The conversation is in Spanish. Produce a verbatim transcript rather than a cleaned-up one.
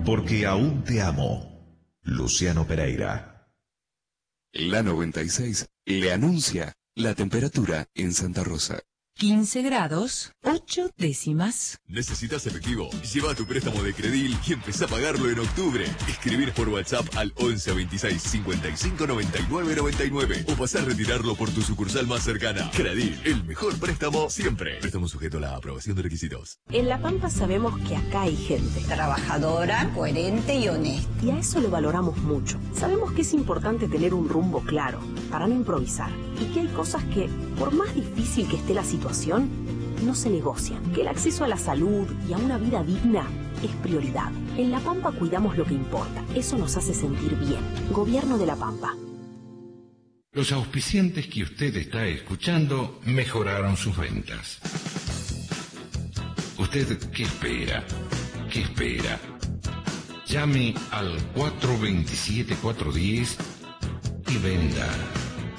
Porque aún te amo. Luciano Pereira. La noventa y seis le anuncia la temperatura en Santa Rosa. quince grados, ocho décimas. ¿Necesitas efectivo? Lleva tu préstamo de Credil y empezá a pagarlo en octubre. Escribir por WhatsApp al once veintiséis cincuenta y cinco noventa y nueve noventa y nueve o pasar a retirarlo por tu sucursal más cercana. Credil, el mejor préstamo siempre. Préstamo sujeto a la aprobación de requisitos. En La Pampa sabemos que acá hay gente trabajadora, coherente y honesta. Y a eso lo valoramos mucho. Sabemos que es importante tener un rumbo claro para no improvisar. Y que hay cosas que, por más difícil que esté la situación, no se negocian. Que el acceso a la salud y a una vida digna es prioridad. En La Pampa cuidamos lo que importa. Eso nos hace sentir bien. Gobierno de La Pampa. Los auspiciantes que usted está escuchando mejoraron sus ventas. ¿Usted qué espera? ¿Qué espera? Llame al cuatro dos siete, cuatro uno cero y venda.